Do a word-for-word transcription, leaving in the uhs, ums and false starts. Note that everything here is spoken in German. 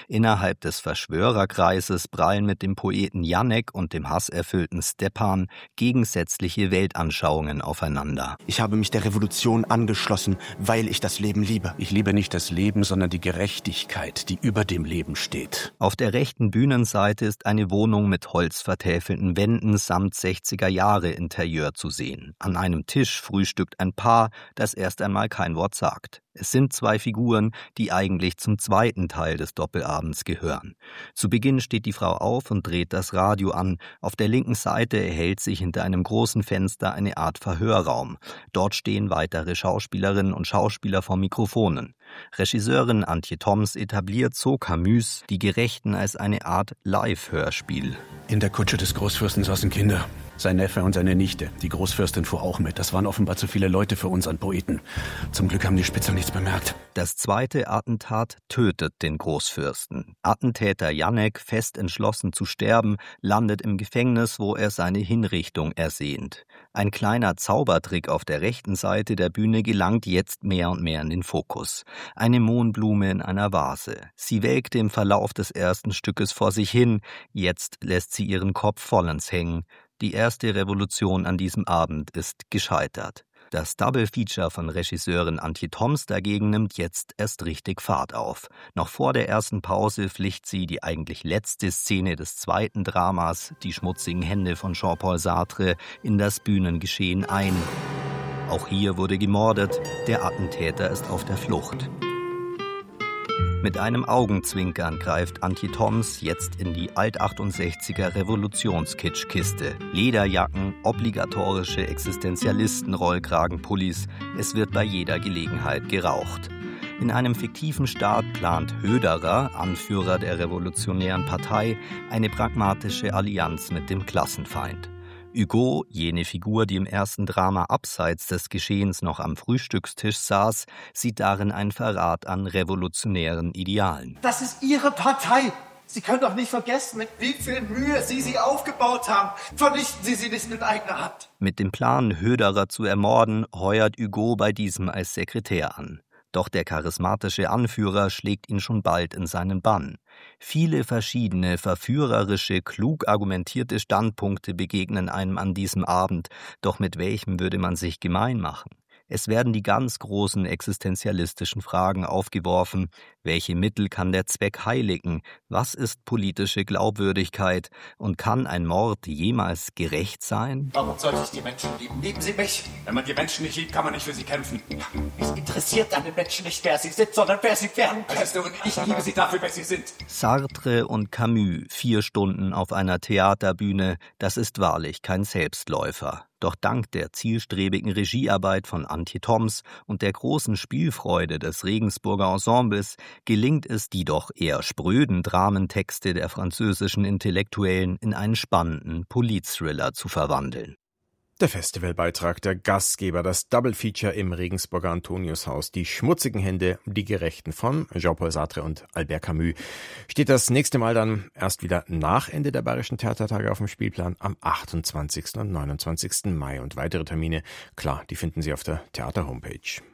Innerhalb des Verschwörerkreises prallen mit dem Poeten Janek und dem hasserfüllten Stepan gegensätzliche Weltanschauungen aufeinander. Ich habe mich der Revolution angeschlossen, weil ich das Leben liebe. Ich liebe nicht das Leben, sondern die Gerechtigkeit, die über dem Leben steht. Auf der rechten Bühnenseite ist eine Wohnung mit holzvertäfelten Wänden samt sechziger-Jahre-Interieur zu sehen. An einem Tisch frühstückt ein Paar, das erst einmal kein Wort sagt. Es sind zwei Figuren, die eigentlich zum zweiten Teil des Doppelabends gehören. Zu Beginn steht die Frau auf und dreht das Radio an. Auf der linken Seite erhält sich hinter einem großen Fenster eine Art Verhörraum. Dort stehen weitere Schauspielerinnen und Schauspieler vor Mikrofonen. Regisseurin Antje Thoms etabliert so Camus Die Gerechten als eine Art Live-Hörspiel. In der Kutsche des Großfürsten saßen Kinder. Sein Neffe und seine Nichte. Die Großfürstin fuhr auch mit. Das waren offenbar zu viele Leute für uns an Poeten. Zum Glück haben die Spitzer nichts bemerkt. Das zweite Attentat tötet den Großfürsten. Attentäter Janek, fest entschlossen zu sterben, landet im Gefängnis, wo er seine Hinrichtung ersehnt. Ein kleiner Zaubertrick auf der rechten Seite der Bühne gelangt jetzt mehr und mehr in den Fokus. Eine Mohnblume in einer Vase. Sie welkte im Verlauf des ersten Stückes vor sich hin. Jetzt lässt sie ihren Kopf vollends hängen. Die erste Revolution an diesem Abend ist gescheitert. Das Double-Feature von Regisseurin Antje Thoms dagegen nimmt jetzt erst richtig Fahrt auf. Noch vor der ersten Pause pflicht sie die eigentlich letzte Szene des zweiten Dramas, Die schmutzigen Hände von Jean-Paul Sartre, in das Bühnengeschehen ein. Auch hier wurde gemordet, der Attentäter ist auf der Flucht. Mit einem Augenzwinkern greift Antje Thoms jetzt in die Alt-achtundsechziger Revolutionskitschkiste. Lederjacken, obligatorische Existenzialisten-Rollkragenpullis. Es wird bei jeder Gelegenheit geraucht. In einem fiktiven Staat plant Höderer, Anführer der Revolutionären Partei, eine pragmatische Allianz mit dem Klassenfeind. Hugo, jene Figur, die im ersten Drama abseits des Geschehens noch am Frühstückstisch saß, sieht darin einen Verrat an revolutionären Idealen. Das ist Ihre Partei. Sie können doch nicht vergessen, mit wie viel Mühe Sie sie aufgebaut haben. Vernichten Sie sie nicht mit eigener Hand. Mit dem Plan, Höderer zu ermorden, heuert Hugo bei diesem als Sekretär an. Doch der charismatische Anführer schlägt ihn schon bald in seinen Bann. Viele verschiedene, verführerische, klug argumentierte Standpunkte begegnen einem an diesem Abend, doch mit welchem würde man sich gemein machen? Es werden die ganz großen existenzialistischen Fragen aufgeworfen. Welche Mittel kann der Zweck heiligen? Was ist politische Glaubwürdigkeit? Und kann ein Mord jemals gerecht sein? Warum sollte ich die Menschen lieben? Lieben Sie mich? Wenn man die Menschen nicht liebt, kann man nicht für sie kämpfen. Es interessiert dann den Menschen nicht, wer sie sind, sondern wer sie werden können. Weißt du, ich liebe sie dafür, wer sie sind. Sartre und Camus, vier Stunden auf einer Theaterbühne, das ist wahrlich kein Selbstläufer. Doch dank der zielstrebigen Regiearbeit von Antje Thoms und der großen Spielfreude des Regensburger Ensembles gelingt es, die doch eher spröden Dramentexte der französischen Intellektuellen in einen spannenden Politthriller zu verwandeln. Der Festivalbeitrag der Gastgeber, das Double-Feature im Regensburger Antoniushaus, Die schmutzigen Hände, die Gerechten von Jean-Paul Sartre und Albert Camus, steht das nächste Mal dann erst wieder nach Ende der Bayerischen Theatertage auf dem Spielplan am achtundzwanzigsten und neunundzwanzigsten Mai. Und weitere Termine, klar, die finden Sie auf der Theater-Homepage.